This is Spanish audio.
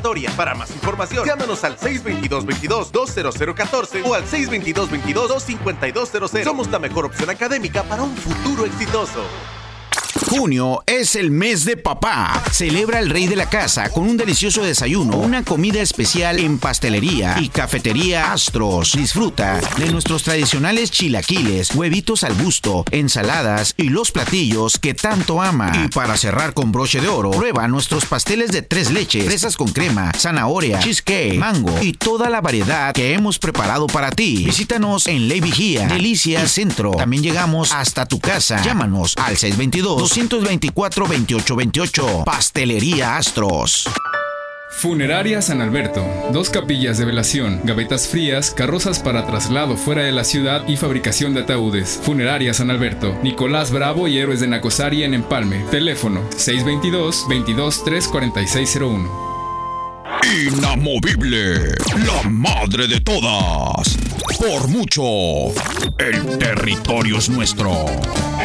eliminatoria. Para más información, llámanos al 622-22-20014 o al 622-22-25200. Somos la mejor opción académica para un futuro exitoso. Junio es el mes de papá. Celebra el rey de la casa con un delicioso desayuno, una comida especial en Pastelería y Cafetería Astros. Disfruta de nuestros tradicionales chilaquiles, huevitos al gusto, ensaladas y los platillos que tanto ama. Y para cerrar con broche de oro, prueba nuestros pasteles de 3 leches, fresas con crema, zanahoria, cheesecake, mango y toda la variedad que hemos preparado para ti. Visítanos en Ley Vigía, Delicias Centro. También llegamos hasta tu casa. Llámanos al 622-224-2828. Pastelería Astros. Funeraria San Alberto. 2 capillas de velación, gavetas frías, carrozas para traslado fuera de la ciudad y fabricación de ataúdes. Funeraria San Alberto. Nicolás Bravo y Héroes de Nacosari en Empalme. Teléfono 622-234601. Inamovible, la madre de todas. Por mucho, el territorio es nuestro.